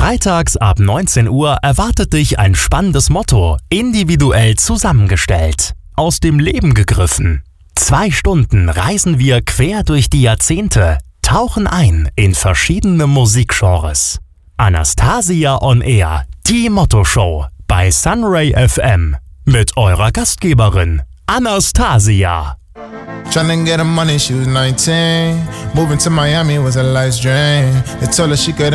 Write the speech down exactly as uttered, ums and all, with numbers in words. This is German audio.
Freitags ab neunzehn Uhr erwartet dich ein spannendes Motto, individuell zusammengestellt. Aus dem Leben gegriffen. Zwei Stunden reisen wir quer durch die Jahrzehnte, tauchen ein in verschiedene Musikgenres. Anastasia on Air, die Motto-Show bei Sunray F M mit eurer Gastgeberin Anastasia. Tryna get her money, she was nineteen. Moving to Miami was a life's dream. They told her she could